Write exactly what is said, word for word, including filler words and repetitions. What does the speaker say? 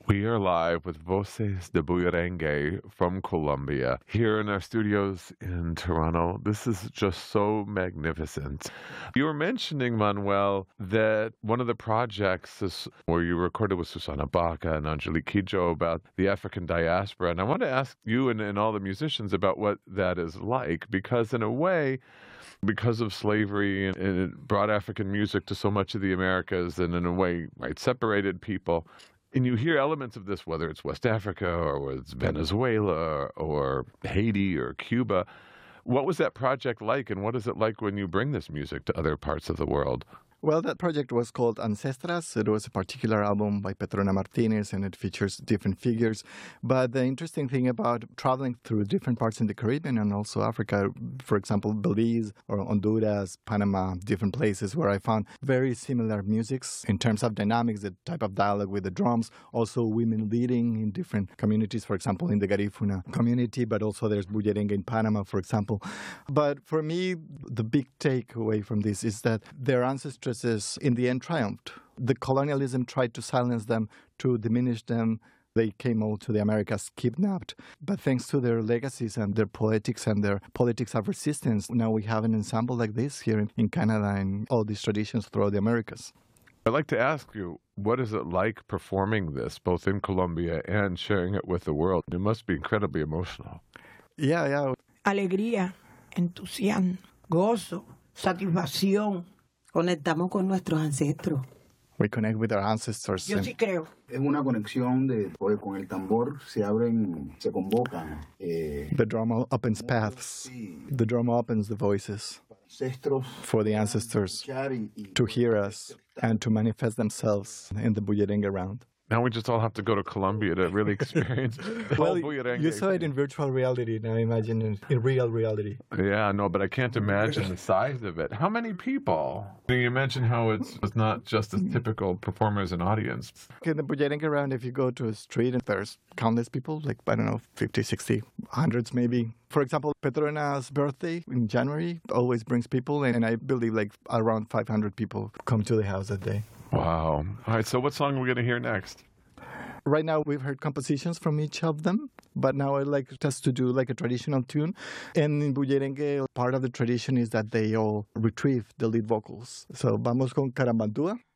We are live with Voces de Bullerengue from Colombia here in our studios in Toronto. This is just so magnificent. You were mentioning, Manuel, that one of the projects is where you recorded with Susana Baca and Angelique Kidjo about the African diaspora. And I want to ask you and, and all the musicians about what that is like, because in a way, because of slavery and, and it brought African music to so much of the Americas and in a way, right, separated people. And you hear elements of this, whether it's West Africa or it's Venezuela or Haiti or Cuba. What was that project like, and what is it like when you bring this music to other parts of the world? Well, that project was called Ancestras. It was a particular album by Petrona Martinez, and it features different figures. But the interesting thing about traveling through different parts in the Caribbean and also Africa, for example, Belize or Honduras, Panama, different places where I found very similar musics in terms of dynamics, the type of dialogue with the drums, also women leading in different communities, for example, in the Garifuna community, but also there's Bullerengue in Panama, for example. But for me, the big takeaway from this is that their ancestors in the end triumphed. The colonialism tried to silence them, to diminish them. They came all to the Americas kidnapped. But thanks to their legacies and their poetics and their politics of resistance, now we have an ensemble like this here in, in Canada and all these traditions throughout the Americas. I'd like to ask you, what is it like performing this, both in Colombia and sharing it with the world? It must be incredibly emotional. Yeah, yeah. Alegría, entusiasmo, gozo, satisfacción. Conectamos con nuestros ancestros. We connect with our ancestors. Yo sí creo. Es una conexión de, con el tambor, se abren, se convocan. Eh, the drum opens paths. The drum opens the voices for the ancestors to hear us and to manifest themselves in the Bullerengue round. Now we just all have to go to Colombia to really experience the well, whole Bullerengue. You saw it in virtual reality. Now imagine in, in real reality. Yeah, no, but I can't imagine the size of it. How many people? You mentioned how it's, it's not just as typical performers and audience. In the Bullerengue round, if you go to a street, there's countless people, like, I don't know, fifty, sixty, hundreds maybe. For example, Petrona's birthday in January always brings people, and I believe like around five hundred people come to the house that day. Wow. All right, so what song are we going to hear next? Right now, we've heard compositions from each of them, but now I'd like us to do like a traditional tune. And in Bullerengue, part of the tradition is that they all retrieve the lead vocals. So vamos con Carambandúa.